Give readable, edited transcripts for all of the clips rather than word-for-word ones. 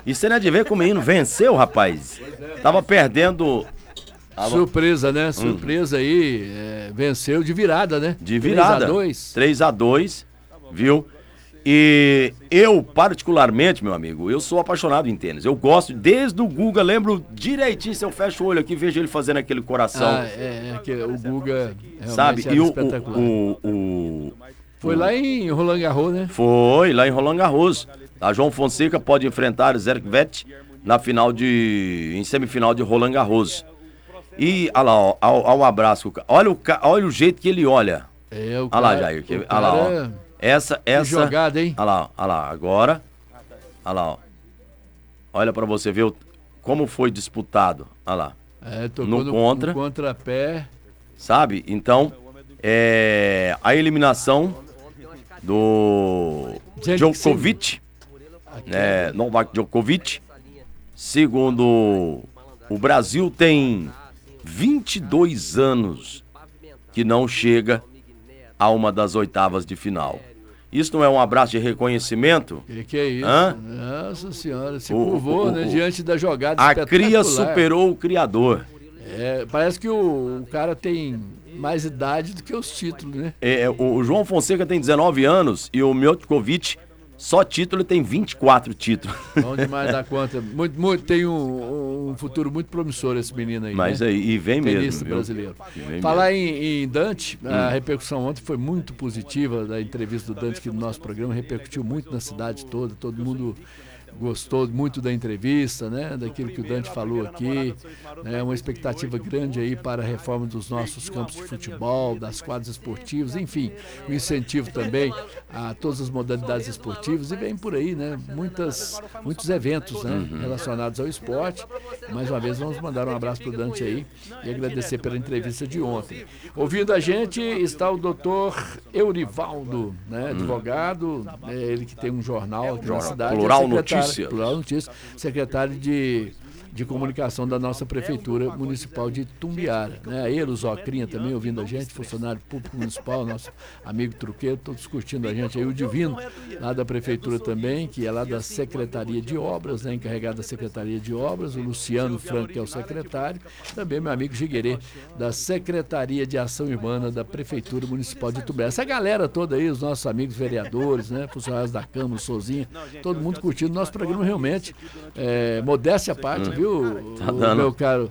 E você não é de ver como o menino venceu, rapaz. Tava perdendo... Surpresa, né? Surpresa aí. Venceu de virada, né? De virada. 3-2. 3-2, viu? E eu, particularmente, meu amigo, eu sou apaixonado em tênis. Eu gosto, desde o Guga, lembro direitinho, se eu fecho o olho aqui, vejo ele fazendo aquele coração. O Guga sabe? Era espetacular. Foi lá em Roland Garros, né? Foi, lá em Roland Garros. A João Fonseca pode enfrentar Zverev em semifinal de Roland Garros. E, olha lá, ó o abraço. Olha o jeito que ele olha. Olha lá, Jair. Olha lá, ó. Essa jogada, hein? Olha lá, agora. Olha lá, ó. Olha pra você ver como foi disputado. Olha lá. Tocou no contrapé. Sabe? Então, a eliminação do Djokovic, Novak Djokovic, segundo o Brasil, tem 22 anos que não chega a uma das oitavas de final. Isso não é um abraço de reconhecimento? Que é isso? Nossa senhora, se curvou, né, diante da jogada espetacular. A cria superou o criador. Parece que o cara tem mais idade do que os títulos, né? O João Fonseca tem 19 anos e o Djokovic, só título, tem 24 títulos. Bom demais dar conta. Tem um futuro muito promissor esse menino aí. Mas né? E vem Tenista mesmo. brasileiro. Falar em Dante, a repercussão ontem foi muito positiva da entrevista do Dante aqui no nosso programa, repercutiu muito na cidade toda, todo mundo gostou muito da entrevista, né? Daquilo que o Dante falou aqui, né? Uma expectativa grande aí para a reforma dos nossos campos de futebol, das quadras esportivas, enfim, o incentivo também a todas as modalidades esportivas e vem por aí, né? Muitos eventos, né? Relacionados ao esporte. Mais uma vez vamos mandar um abraço para o Dante aí e agradecer pela entrevista de ontem. Ouvindo a gente está o doutor Eurivaldo, né? Advogado, ele que tem um jornal aqui na cidade. Plural Notícias. Plural Notícias, secretário de comunicação da nossa Prefeitura Municipal de Tumbiara. Né? Ele, o Zocrinha também ouvindo a gente, funcionário público municipal, nosso amigo truqueiro, todos curtindo a gente aí. O Divino, lá da Prefeitura também, que é lá da Secretaria de Obras, né? Encarregado da Secretaria de Obras, o Luciano Franco, que é o secretário, também meu amigo Jiguerê, da Secretaria de Ação Urbana da Prefeitura Municipal de Tumbiara. Essa galera toda aí, os nossos amigos vereadores, né? Funcionários da Câmara, o Sozinha, todo mundo curtindo o nosso programa realmente. Modéstia à parte, viu? Meu caro.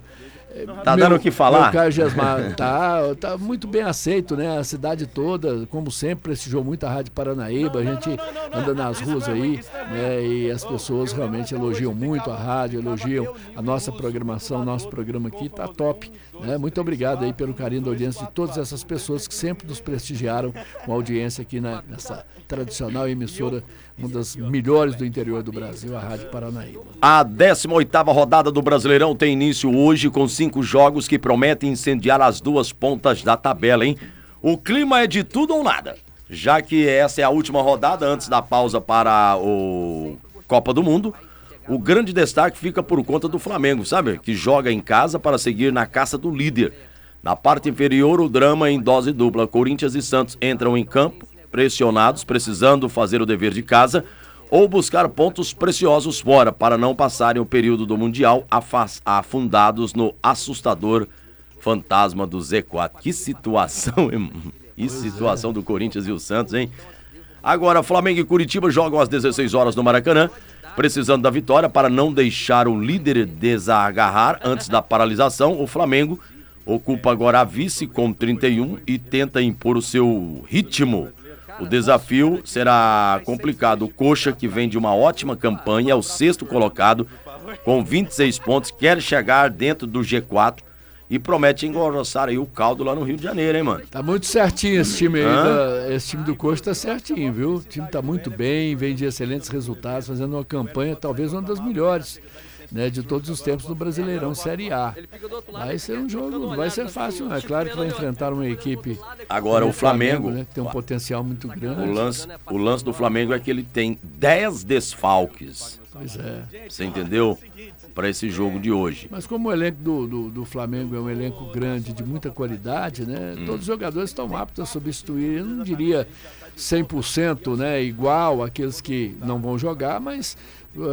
Tá dando o que falar? Meu caro Gesmar, tá muito bem aceito, né? A cidade toda, como sempre, prestigiou muito a Rádio Paranaíba. A gente anda nas ruas aí, né? E as pessoas realmente elogiam muito a rádio, elogiam a nossa programação, nosso programa aqui tá top, né? Muito obrigado aí pelo carinho da audiência de todas essas pessoas que sempre nos prestigiaram com a audiência aqui nessa tradicional emissora, uma das melhores do interior do Brasil, a Rádio Paranaíba. A 18ª rodada do Brasileirão tem início hoje com 5 jogos que prometem incendiar as duas pontas da tabela, hein? O clima é de tudo ou nada, já que essa é a última rodada antes da pausa para o Copa do Mundo. O grande destaque fica por conta do Flamengo, sabe? Que joga em casa para seguir na caça do líder. Na parte inferior, o drama em dose dupla. Corinthians e Santos entram em campo pressionados, precisando fazer o dever de casa ou buscar pontos preciosos fora para não passarem o período do Mundial afundados no assustador fantasma do Z4. Que situação, hein? Que situação do Corinthians e o Santos, hein? Agora, Flamengo e Curitiba jogam às 16 horas no Maracanã, precisando da vitória para não deixar o líder desagarrar antes da paralisação. O Flamengo ocupa agora a vice com 31 e tenta impor o seu ritmo. O desafio será complicado. O Coxa, que vem de uma ótima campanha, é o 6º colocado com 26 pontos, quer chegar dentro do G4 e promete engrossar aí o caldo lá no Rio de Janeiro, hein, mano? Tá muito certinho esse time aí, esse time do Coxa tá certinho, viu? O time tá muito bem, vem de excelentes resultados, fazendo uma campanha talvez uma das melhores, né, de todos os tempos do Brasileirão Série A. Vai ser um jogo, não vai ser fácil, não. É claro que vai enfrentar uma equipe. Agora o Flamengo, né, que tem um potencial muito grande. O lance do Flamengo é que ele tem 10 desfalques. Pois é. Você entendeu? Para esse jogo de hoje. Mas como o elenco do Flamengo é um elenco grande, de muita qualidade, né? Todos os jogadores estão aptos a substituir. Eu não diria 100%, né, igual aqueles que não vão jogar, mas